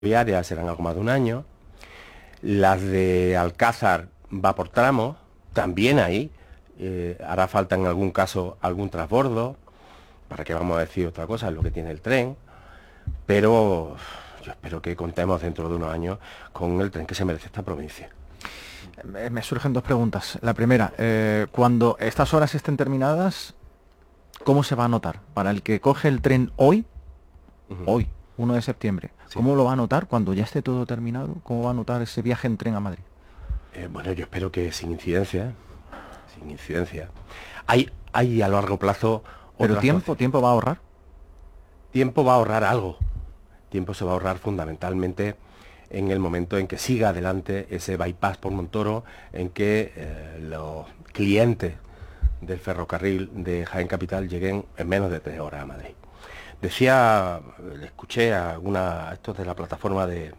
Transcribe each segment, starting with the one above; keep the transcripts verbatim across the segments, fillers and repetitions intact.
ferroviarias serán algo más de un año. Las de Alcázar va por tramos, también ahí. Eh, hará falta en algún caso algún transbordo. ¿Para qué vamos a decir otra cosa? Es lo que tiene el tren. Pero yo espero que contemos dentro de unos años con el tren que se merece esta provincia. Me, me surgen dos preguntas. La primera, eh, cuando estas horas estén terminadas, ¿cómo se va a notar? Para el que coge el tren hoy, uh-huh. hoy, uno de septiembre, sí. ¿Cómo lo va a notar cuando ya esté todo terminado? ¿Cómo va a notar ese viaje en tren a Madrid? Eh, bueno, yo espero que sin incidencia, sin incidencia. Hay, hay a largo plazo... ¿Pero tiempo, tiempo va a ahorrar? Tiempo va a ahorrar algo. Tiempo se va a ahorrar fundamentalmente en el momento en que siga adelante ese bypass por Montoro, en que eh, los clientes del ferrocarril de Jaén Capital lleguen en menos de tres horas a Madrid. Decía, le escuché a, alguna, a estos de la plataforma de,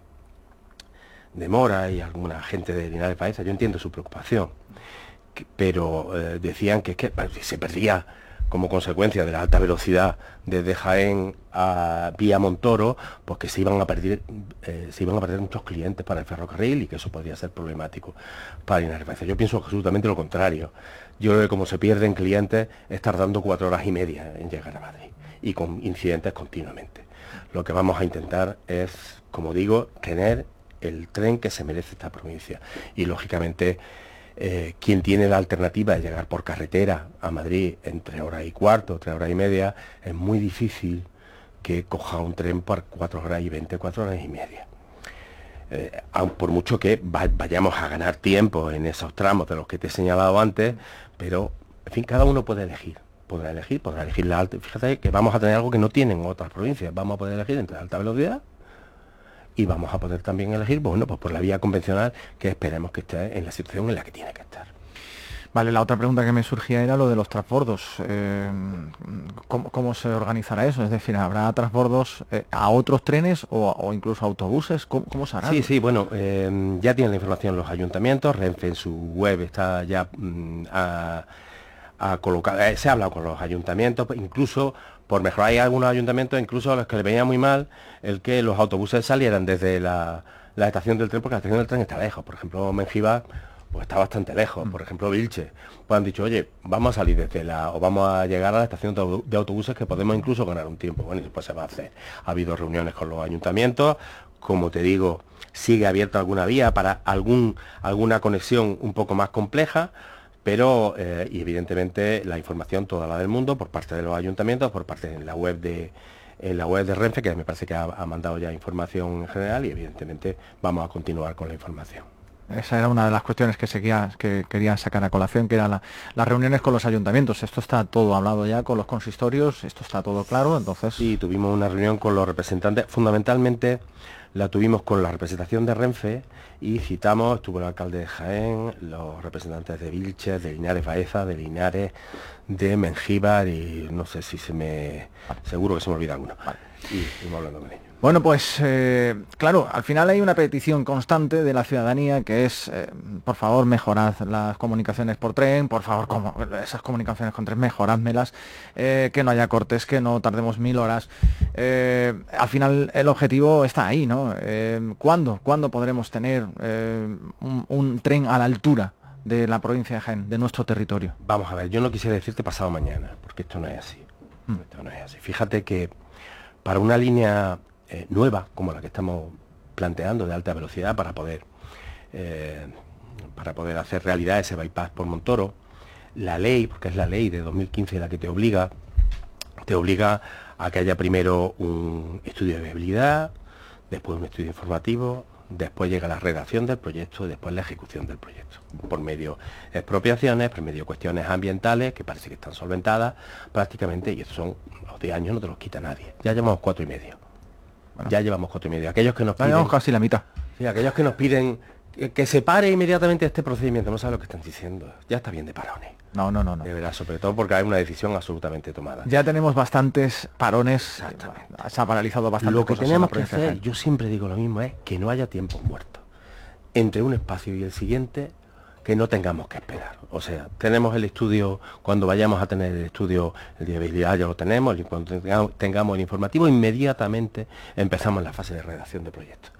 de Mora y a alguna gente de Linares Baeza, yo entiendo su preocupación, que, pero eh, decían que, que se perdía como consecuencia de la alta velocidad desde Jaén a vía Montoro, pues que se iban a perder eh, se iban a perder muchos clientes para el ferrocarril y que eso podría ser problemático para Linares Baeza. Yo pienso absolutamente lo contrario. Yo creo que como se pierden clientes es tardando cuatro horas y media en llegar a Madrid y con incidentes continuamente. Lo que vamos a intentar es, como digo, tener el tren que se merece esta provincia y lógicamente Eh, quien tiene la alternativa de llegar por carretera a Madrid en tres horas y cuarto, tres horas y media, es muy difícil que coja un tren por cuatro horas y veinte, cuatro horas y media. Eh, aun por mucho que va, vayamos a ganar tiempo en esos tramos de los que te he señalado antes, pero, en fin, cada uno puede elegir. Podrá elegir, podrá elegir la alta. Fíjate que vamos a tener algo que no tienen otras provincias. Vamos a poder elegir entre alta velocidad y vamos a poder también elegir, bueno, pues por la vía convencional, que esperemos que esté en la situación en la que tiene que estar. Vale, la otra pregunta que me surgía era lo de los transbordos. Eh, ¿cómo, ¿Cómo se organizará eso? Es decir, ¿habrá transbordos eh, a otros trenes o, o incluso autobuses? ¿Cómo, cómo se hará? Sí, sí, bueno, eh, ya tienen la información los ayuntamientos, Renfe en su web está ya mm, a, a colocar, eh, se ha hablado con los ayuntamientos, incluso por mejorar, hay algunos ayuntamientos, incluso a los que les venía muy mal el que los autobuses salieran desde la, la estación del tren, porque la estación del tren está lejos. Por ejemplo, Mengíbar pues está bastante lejos. Por ejemplo, Vilche, pues han dicho, oye, vamos a salir desde la, o vamos a llegar a la estación de autobuses, que podemos incluso ganar un tiempo. Bueno, y después se va a hacer. Ha habido reuniones con los ayuntamientos, como te digo, sigue abierta alguna vía para algún, alguna conexión un poco más compleja, pero eh, y evidentemente la información toda la del mundo por parte de los ayuntamientos, por parte de la web de en la web de Renfe, que me parece que ha, ha mandado ya información en general, y evidentemente vamos a continuar con la información. Esa era una de las cuestiones que seguía, que quería sacar a colación, que eran la, las reuniones con los ayuntamientos. Esto está todo hablado ya con los consistorios, esto está todo claro, entonces... Sí, tuvimos una reunión con los representantes, fundamentalmente la tuvimos con la representación de Renfe y citamos, estuvo el alcalde de Jaén, los representantes de Vilches, de Linares Baeza, de Linares, de Mengíbar y no sé si se me... seguro que se me olvida alguno. Vale. Y estuvimos hablando con ellos. Bueno, pues eh, claro, al final hay una petición constante de la ciudadanía que es, eh, por favor, mejorad las comunicaciones por tren, por favor, como, esas comunicaciones con tren, mejorádmelas, eh, que no haya cortes, que no tardemos mil horas. Eh, al final el objetivo está ahí, ¿no? Eh, ¿Cuándo? ¿Cuándo podremos tener eh, un, un tren a la altura de la provincia de Jaén, de nuestro territorio? Vamos a ver, yo no quisiera decirte pasado mañana, porque esto no es así. Hmm. Esto no es así. Fíjate que para una línea Eh, nueva, como la que estamos planteando, de alta velocidad, para poder eh, para poder hacer realidad ese bypass por Montoro, la ley, porque es la ley de dos mil quince la que te obliga, te obliga a que haya primero un estudio de viabilidad, después un estudio informativo, después llega la redacción del proyecto y después la ejecución del proyecto, por medio de expropiaciones, por medio de cuestiones ambientales, que parece que están solventadas prácticamente, y estos son los diez años, no te los quita nadie. Ya llevamos cuatro y medio. Bueno. Ya llevamos cuatro y medio. Aquellos que nos piden... Llevamos casi la mitad. Sí, aquellos que nos piden que, que se pare inmediatamente este procedimiento, no saben lo que están diciendo. Ya está bien de parones. No, no, no, no. De verdad, sobre todo porque hay una decisión absolutamente tomada. Ya tenemos bastantes parones. Exactamente. Se ha paralizado bastante. Lo que tenemos que hacer, yo siempre digo lo mismo, es que no haya tiempos muertos. Entre un espacio y el siguiente, que no tengamos que esperar. O sea, tenemos el estudio, cuando vayamos a tener el estudio el de viabilidad ya lo tenemos, y cuando tengamos, tengamos el informativo, inmediatamente empezamos la fase de redacción de proyectos.